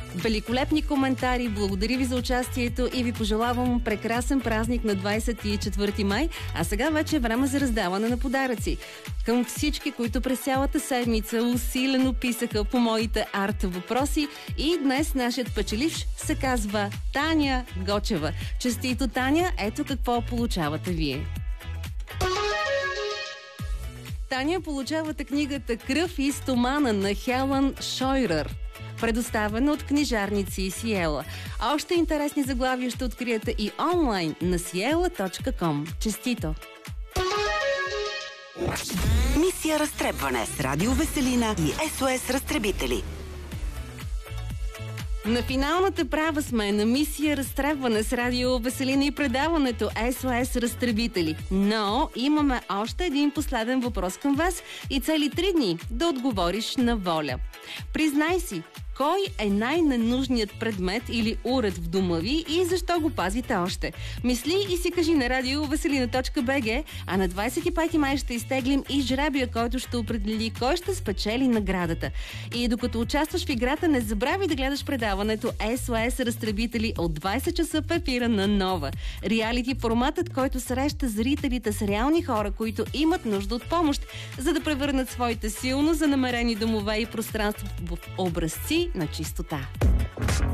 Великолепни коментари, благодаря ви за участието и ви пожелавам прекрасен празник на 24 май. А сега вече е време за раздаване на подаръци. Към всички, които през цялата седмица усилено писаха по моите арт въпроси, и днес нашият печеливш се казва Таня Гочева. Честито, Таня, ето какво получавате вие. Таня, получавате книгата "Кръв и стомана" на Хелън Шойрър, предоставена от книжарници Сиела. Още интересни заглавия ще откриете и онлайн на siela.com. Честито! Мисия разтребване с Радио Веселина и СОС Разтребители. На финалната права сме на мисия разтребване с Радио Веселина и предаването СОС Разтребители. Но имаме още един последен въпрос към вас и цели 3 дни да отговориш на воля. Признай си, кой е най-ненужният предмет или уред в дома ви и защо го пазите още? Мисли и си кажи на radioveselina.bg, а на 25 май ще изтеглим и жребия, който ще определи кой ще спечели наградата. И докато участваш в играта, не забравяй да гледаш предаването СОС Разтребители от 20 часа в ефира на Нова. Реалити форматът, който среща зрителите с реални хора, които имат нужда от помощ, за да превърнат своите силно занамерени домове и пространства в образци на чистота.